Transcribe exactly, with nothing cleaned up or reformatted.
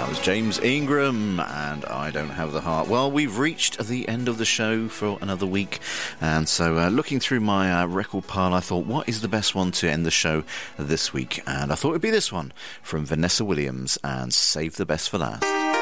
That was James Ingram, and I Don't Have the Heart. Well, we've reached the end of the show for another week, and so uh, looking through my uh, record pile, I thought, what is the best one to end the show this week? And I thought it would be this one from Vanessa Williams, and Save the Best for Last.